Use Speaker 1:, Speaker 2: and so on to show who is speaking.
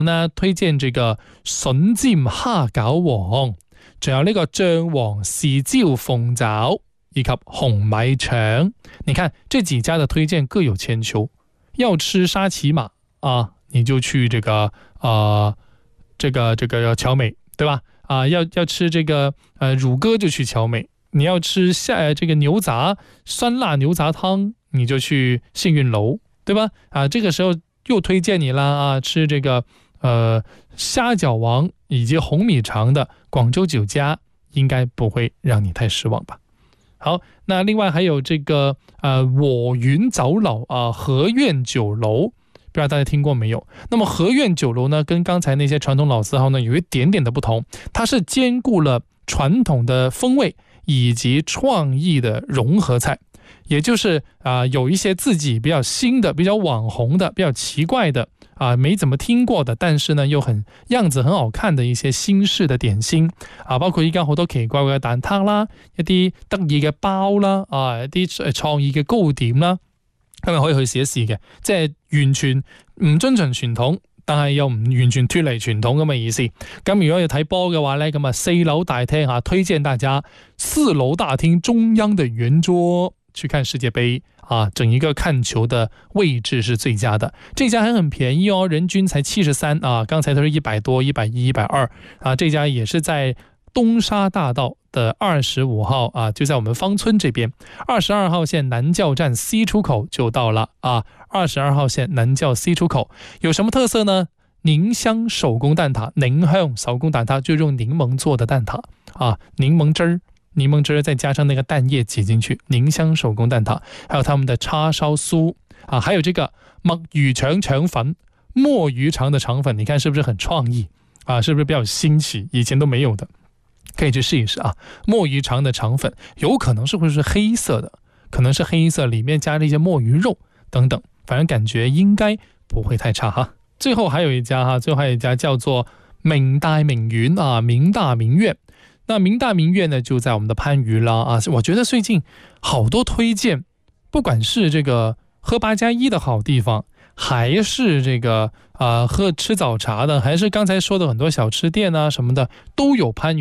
Speaker 1: 呢推荐这个笋尖蝦餃王，仲有呢個醬王豉椒鳳爪以及紅米腸。你看这几家的推荐各有千秋。要吃沙琪玛啊，你就去这个荞美，对吧？要吃这个乳鸽就去荞美。你要吃这个牛杂酸辣牛杂汤，你就去幸运楼，对吧？这个时候又推荐你啦吃这个虾饺王以及红米肠的广州酒家，应该不会让你太失望吧。好，那另外还有这个我云酒楼和苑酒楼，不知道大家听过没有？那么和苑酒楼呢，跟刚才那些传统老字号呢有一点点的不同，它是兼顾了传统的风味以及创意的融合菜，也就是有一些自己比较新的、比较网红的、比较奇怪的没怎么听過的，但是呢又很樣子很好看的一些新式的點心包括依家好多奇怪嘅蛋撻啦，一啲得意嘅包啦一啲創意嘅糕點啦，咁咪可以去試一試嘅，即係完全唔遵循傳統，但係又唔完全脫離傳統咁嘅意思。咁如果要睇波嘅話呢，咁4樓大廳推薦大家4樓大廳中央的圓桌去看世界杯整一个看球的位置是最佳的。这家还很便宜哦，人均才73刚才都是100多、110、120这家也是在东沙大道的25号就在我们芳村这边。22号线南教站 C 出口就到了22号线南教 C 出口有什么特色呢？宁香手工蛋挞，宁香手工蛋挞就用柠檬做的蛋挞柠檬汁再加上那个蛋液挤进去，宁香手工蛋挞，还有他们的叉烧酥还有这个墨鱼肠肠粉，墨鱼肠的肠粉，你看是不是很创意是不是比较新奇，以前都没有的，可以去试一试墨鱼肠的肠粉有可能是会是黑色的，可能是黑色，里面加了一些墨鱼肉等等，反正感觉应该不会太差最后还有一家叫做明大名苑明大名苑。那明大名苑呢就在我们的番禺啦我觉得最近好多推荐，不管是这个喝8+1的好地方，还是这个吃早茶的，还是刚才说的很多小吃店什么的，都有番禺